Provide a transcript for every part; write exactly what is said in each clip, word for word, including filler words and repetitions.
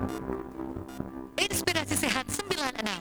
Inspirasi Sehat sembilan enam.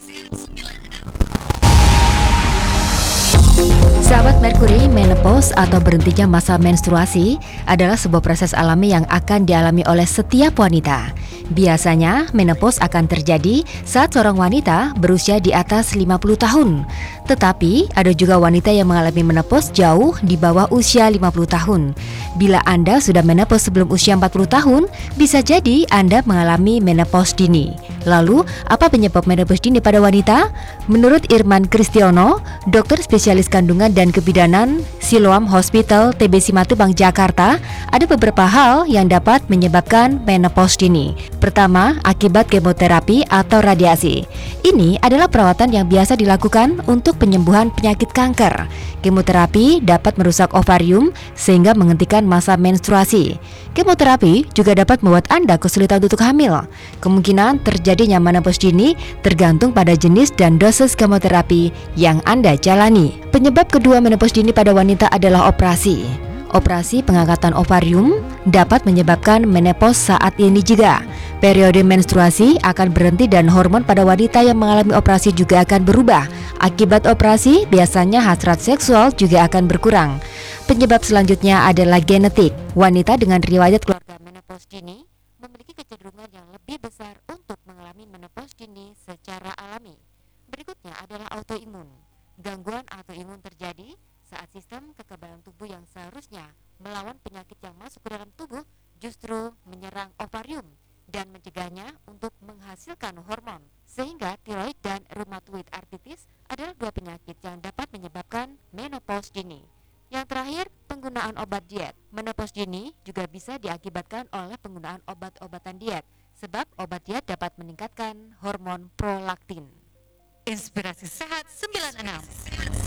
Sahabat Merkuri, menopause atau berhentinya masa menstruasi adalah sebuah proses alami yang akan dialami oleh setiap wanita. Biasanya, menopause akan terjadi saat seorang wanita berusia di atas lima puluh tahun. Tetapi, ada juga wanita yang mengalami menopause jauh di bawah usia lima puluh tahun. Bila Anda sudah menopause sebelum usia empat puluh tahun, bisa jadi Anda mengalami menopause dini. Lalu, apa penyebab menopause dini pada wanita? Menurut Irman Kristiono, dokter spesialis kandungan dan kebidanan Siloam Hospital T B Simatupang, Jakarta, ada beberapa hal yang dapat menyebabkan menopause dini. Pertama, akibat kemoterapi atau radiasi. Ini adalah perawatan yang biasa dilakukan untuk penyembuhan penyakit kanker. Kemoterapi dapat merusak ovarium sehingga menghentikan masa menstruasi. Kemoterapi juga dapat membuat Anda kesulitan untuk hamil. Kemungkinan terjadinya menopause dini tergantung pada jenis dan dosis kemoterapi yang Anda jalani. Penyebab kedua menopause dini pada wanita adalah operasi. Operasi pengangkatan ovarium dapat menyebabkan menopause saat ini juga. Periode menstruasi akan berhenti dan hormon pada wanita yang mengalami operasi juga akan berubah. Akibat operasi, biasanya hasrat seksual juga akan berkurang. Penyebab selanjutnya adalah genetik. Wanita dengan riwayat keluarga menopause dini memiliki kecenderungan yang lebih besar untuk mengalami menopause dini secara alami. Berikutnya adalah autoimun. Gangguan autoimun terjadi saat sistem kekebalan tubuh yang seharusnya melawan penyakit yang masuk ke dalam tubuh justru menyerang ovarium dan mencegahnya untuk menghasilkan hormon. Sehingga tiroid dan rheumatoid arthritis adalah dua penyakit yang dapat menyebabkan menopause dini. Yang terakhir, penggunaan obat diet. Menopause dini juga bisa diakibatkan oleh penggunaan obat-obatan diet, sebab obat diet dapat meningkatkan hormon prolaktin. Inspirasi Sehat sembilan enam.